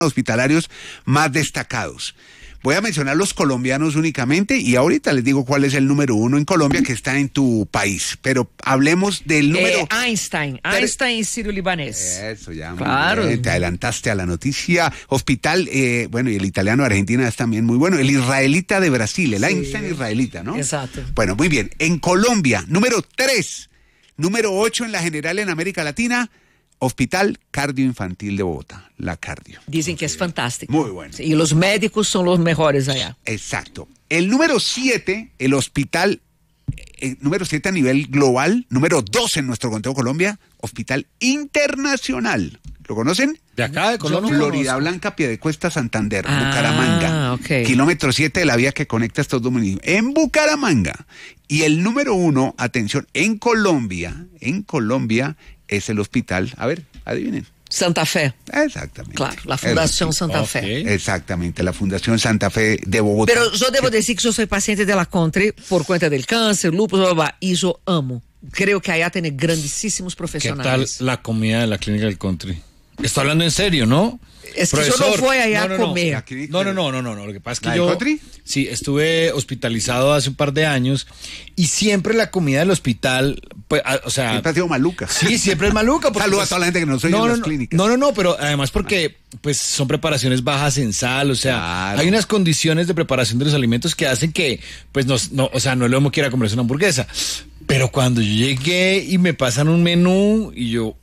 hospitalarios más destacados. Voy a mencionar los colombianos únicamente y ahorita les digo cuál es el número 1 en Colombia que está en tu país. Pero hablemos del número... Einstein sirio-libanés. Eso ya, claro. Te adelantaste a la noticia. Hospital, bueno, y el italiano de Argentina es también muy bueno. El israelita de Brasil, el Einstein israelita, ¿no? Exacto. Bueno, muy bien. En Colombia, número 3, número 8 en la general en América Latina, Hospital Cardioinfantil de Bogotá, la Cardio. Dicen que es fantástico. Muy bueno. Y los médicos son los mejores allá. Exacto. El número 7, el hospital, número 7 a nivel global, número 2 en nuestro conteo Colombia, Hospital Internacional. ¿Lo conocen? De acá, de Colombia. Florida Blanca, Piedecuesta, Santander, Bucaramanga. Okay. Kilómetro 7 de la vía que conecta estos dos municipios. En Bucaramanga. Y el número 1, atención, en Colombia, es el hospital, a ver, adivinen. Santa Fe. Exactamente. Claro, la Fundación Santa Fe. Exactamente, la Fundación Santa Fe de Bogotá. Pero yo debo decir que yo soy paciente de la Country por cuenta del cáncer, lupus, bla, bla, bla, y yo amo. Creo que allá tiene grandísimos profesionales. ¿Qué tal la comida de la clínica del Country? Está hablando en serio, ¿no? Es que Profesor, yo no voy allá a comer. No. Lo que pasa es que yo... Sí, estuve hospitalizado hace un par de años y siempre la comida del hospital, pues, o sea... Siempre ha sido maluca. Sí, siempre es maluca. Saludos a toda la gente que nos oye en las clínicas. No, pero además porque pues son preparaciones bajas en sal, o sea, claro. Hay unas condiciones de preparación de los alimentos que hacen que, pues, no es lo mismo que ir a comerse una hamburguesa. Pero cuando yo llegué y me pasan un menú y yo,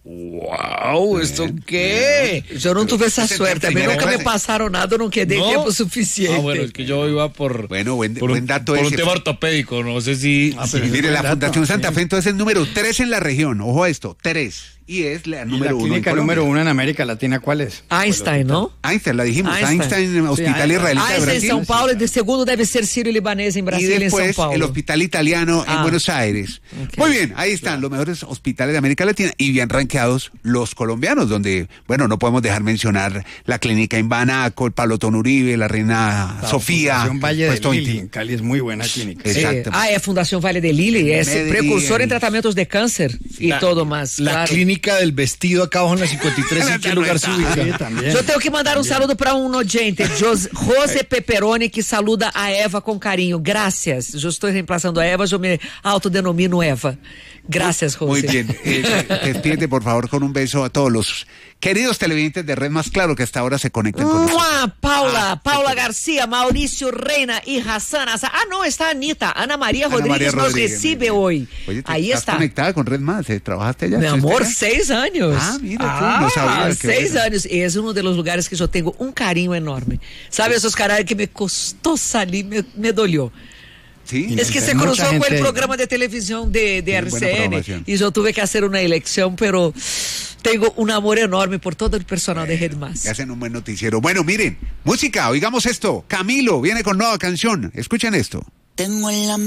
wow, ¿esto qué? Yo no tuve esa suerte, a mí nunca me pasaron nada, no quedé tiempo suficiente. Bueno, es que yo iba por buen dato por un tema ortopédico, no sé si... mire, la Fundación Santa Fe entonces es el número 3 en la región, ojo a esto, 3. Y es la número 1 en clínica número 1 en América Latina, ¿cuál es? Einstein, ¿no? Einstein, la dijimos. Einstein Hospital Israelita de Brasil. En São Paulo, y de segundo debe ser sirio-libanés en Brasil, y después, en São Paulo. el Hospital Italiano en Buenos Aires. Okay. Muy bien, ahí están los mejores hospitales de América Latina y bien rankeados los colombianos, donde, bueno, no podemos dejar mencionar la clínica en Banaco, el Pablo Tonuribe, la Reina Sofía. Fundación Valle de Lili, en Cali es muy buena clínica. Exacto. Es Fundación Valle de Lili, es precursor en tratamientos de cáncer y todo más. La clínica del vestido acá abajo en la 53, ¿en qué lugar se ubica? Yo tengo que mandar un saludo para un oyente, José Pepperoni, que saluda a Eva con cariño. Gracias. Yo estoy reemplazando a Eva, yo me autodenomino Eva. Gracias, José. Muy bien. Despídete, por favor, con un beso a todos los queridos televidentes de Red Más Claro que hasta ahora se conectan con nosotros. Paula García, Mauricio Reina y Hassan Asa. No, está Anita. Ana María Rodríguez nos recibe hoy. Oye, ahí estás está. Conectada con Red Más, ¿trabajaste allá? Mi amor, 6 años. Mira, tú no sabías. 6 años. Y es uno de los lugares que yo tengo un cariño enorme. ¿Sabe? Esos canales que me costó salir, me dolió. Sí, es que se cruzó con el programa de televisión de RCN y yo tuve que hacer una elección, pero tengo un amor enorme por todo el personal de Red Más. Que hacen un buen noticiero. Bueno, miren, música, oigamos esto. Camilo viene con nueva canción. Escuchen esto. Tengo en la